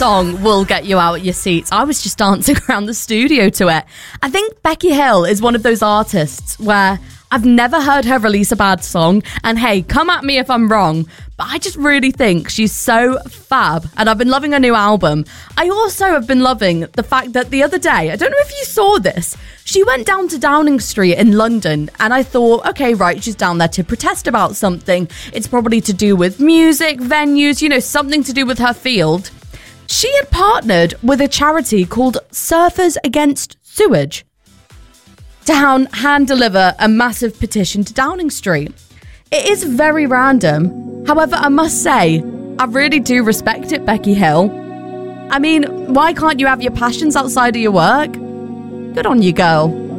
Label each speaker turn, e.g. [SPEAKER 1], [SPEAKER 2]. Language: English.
[SPEAKER 1] song will get you out of your seats. I was just dancing around the studio to it. I think Becky Hill is one of those artists where I've never heard her release a bad song. And hey, come at me if I'm wrong, but I just really think she's so fab. And I've been loving her new album. I also have been loving the fact that the other day, I don't know if you saw this, she went down to Downing Street in London. And I thought, okay, right, she's down there to protest about something. It's probably to do with music, venues, something to do with her field. She had partnered with a charity called Surfers Against Sewage to hand deliver a massive petition to Downing Street. It is very random. However, I must say, I really do respect it, Becky Hill. I mean, why can't you have your passions outside of your work? Good on you, girl.